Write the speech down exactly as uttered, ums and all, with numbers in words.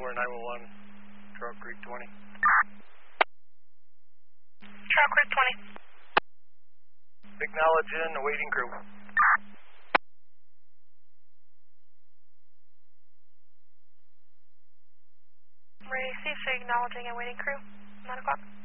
Delaware nine one one, Trail Creek twenty. Trail Creek twenty. Acknowledge in, awaiting crew. Ready, see if acknowledging and waiting crew, nine o'clock.